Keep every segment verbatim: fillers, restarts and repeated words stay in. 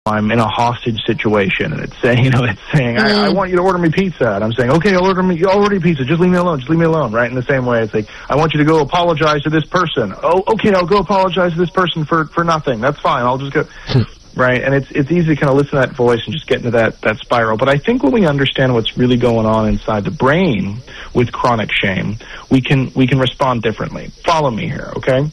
I'm in a hostage situation, and it's saying, you know, it's saying, mm. I, I want you to order me pizza, and I'm saying, okay, I'll order me, I'll order you pizza. Just leave me alone. Just leave me alone. Right? In the same way, it's like, I want you to go apologize to this person. Oh, okay, I'll go apologize to this person for for nothing. That's fine. I'll just go. Right? And it's it's easy to kind of listen to that voice and just get into that that spiral. But I think when we understand what's really going on inside the brain with chronic shame, we can we can respond differently. Follow me here, okay?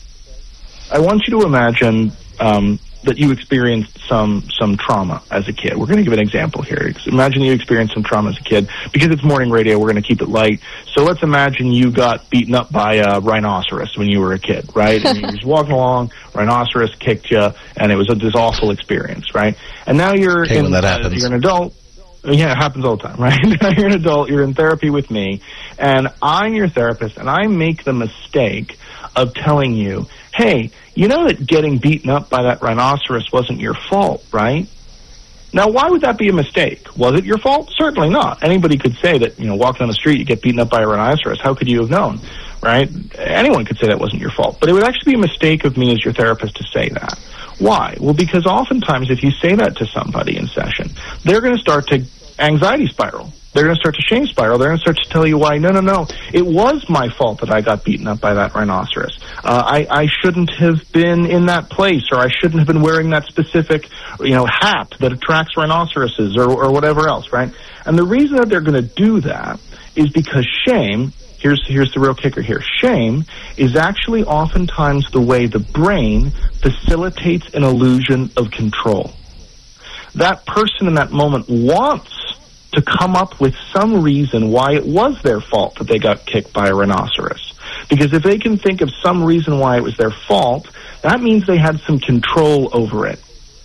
I want you to imagine. Um, that you experienced some some trauma as a kid. We're going to give an example here. Imagine you experienced some trauma as a kid. Because it's morning radio, we're going to keep it light. So let's imagine you got beaten up by a rhinoceros when you were a kid, right? And you were just walking along, rhinoceros kicked you, and it was a, this awful experience, right? And now you're okay, in, when that uh, happens. you're an adult. Yeah, it happens all the time, right? Now you're an adult, you're in therapy with me, and I'm your therapist, and I make the mistake of telling you, hey, you know that getting beaten up by that rhinoceros wasn't your fault, right? Now, why would that be a mistake? Was it your fault? Certainly not. Anybody could say that, you know, walking down the street, you get beaten up by a rhinoceros. How could you have known, right? Anyone could say that wasn't your fault. But it would actually be a mistake of me as your therapist to say that. Why? Well, because oftentimes if you say that to somebody in session, they're going to start to anxiety spiral. They're going to start to shame spiral. They're going to start to tell you why, no, no, no, it was my fault that I got beaten up by that rhinoceros. Uh, I, I shouldn't have been in that place, or I shouldn't have been wearing that specific, you know, hat that attracts rhinoceroses, or, or whatever else, right? And the reason that they're going to do that is because shame, here's, here's the real kicker here, shame is actually oftentimes the way the brain facilitates an illusion of control. That person in that moment wants to come up with some reason why it was their fault that they got kicked by a rhinoceros. Because if they can think of some reason why it was their fault, that means they had some control over it.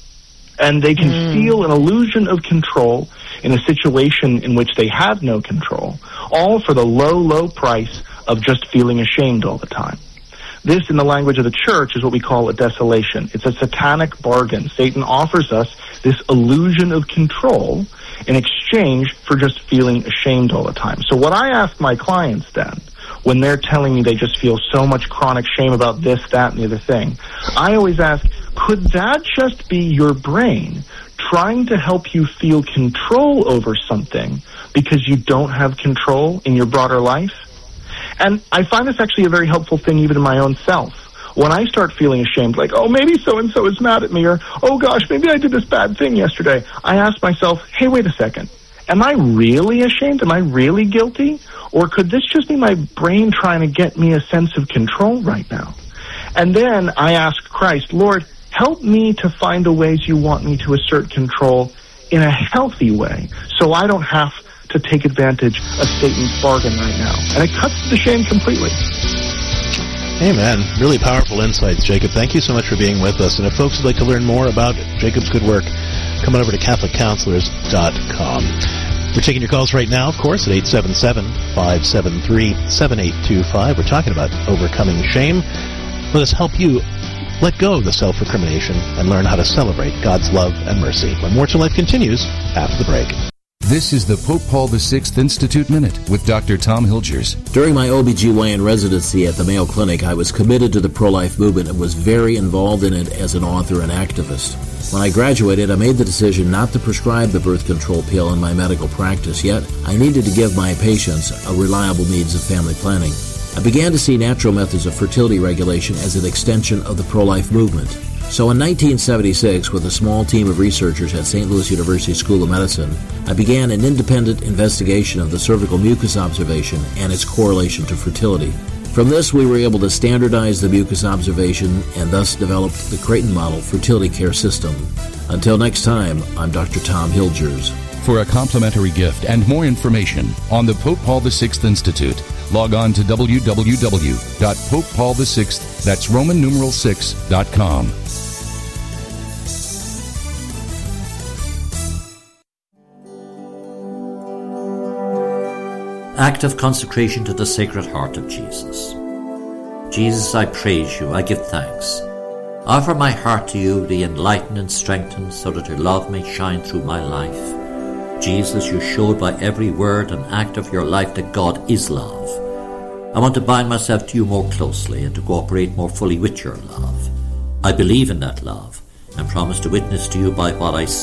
And they can mm. feel an illusion of control in a situation in which they have no control, all for the low, low price of just feeling ashamed all the time. This, in the language of the church, is what we call a desolation. It's a satanic bargain. Satan offers us this illusion of control in exchange for just feeling ashamed all the time. So what I ask my clients then, when they're telling me they just feel so much chronic shame about this, that, and the other thing, I always ask, could that just be your brain trying to help you feel control over something because you don't have control in your broader life? And I find this actually a very helpful thing even in my own self. When I start feeling ashamed, like, oh, maybe so-and-so is mad at me, or, oh, gosh, maybe I did this bad thing yesterday, I ask myself, hey, wait a second. Am I really ashamed? Am I really guilty? Or could this just be my brain trying to get me a sense of control right now? And then I ask Christ, Lord, help me to find the ways you want me to assert control in a healthy way so I don't have to take advantage of Satan's bargain right now. And it cuts the shame completely. Amen. Really powerful insights, Jacob. Thank you so much for being with us. And if folks would like to learn more about Jacob's good work, come on over to Catholic Counselors dot com. We're taking your calls right now, of course, at eight seven seven, five seven three, seven eight two five. We're talking about overcoming shame. Let us help you let go of the self-recrimination and learn how to celebrate God's love and mercy. When More to Life continues after the break. This is the Pope Paul the Sixth Institute Minute with Doctor Tom Hilgers. During my O B G Y N residency at the Mayo Clinic, I was committed to the pro-life movement and was very involved in it as an author and activist. When I graduated, I made the decision not to prescribe the birth control pill in my medical practice, yet I needed to give my patients a reliable means of family planning. I began to see natural methods of fertility regulation as an extension of the pro-life movement. So in nineteen seventy-six, with a small team of researchers at Saint Louis University School of Medicine, I began an independent investigation of the cervical mucus observation and its correlation to fertility. From this, we were able to standardize the mucus observation and thus developed the Creighton Model fertility care system. Until next time, I'm Doctor Tom Hilgers. For a complimentary gift and more information on the Pope Paul the Sixth Institute, log on to w w w dot pope paul the sixth, that's Roman numeral six, dot com. Act of consecration to the Sacred Heart of Jesus. Jesus, I praise you, I give thanks. I offer my heart to you, be enlightened and strengthened, so that your love may shine through my life. Jesus, you showed by every word and act of your life that God is love. I want to bind myself to you more closely and to cooperate more fully with your love. I believe in that love. and promise to witness to you by what I